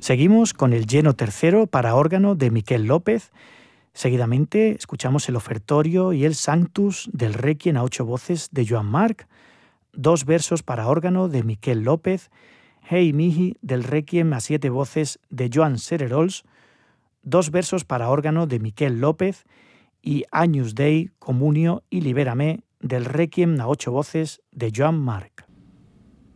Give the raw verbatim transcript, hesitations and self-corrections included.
Seguimos con el lleno tercero para órgano de Miquel López. Seguidamente escuchamos el ofertorio y el Sanctus del Requiem a ocho voces de Joan Marc, dos versos para órgano de Miquel López, Hei mihi del Requiem a siete voces de Joan Cererols, dos versos para órgano de Miquel López y Agnus Dei, Comunio y Libérame del Requiem a ocho voces de Joan Marc.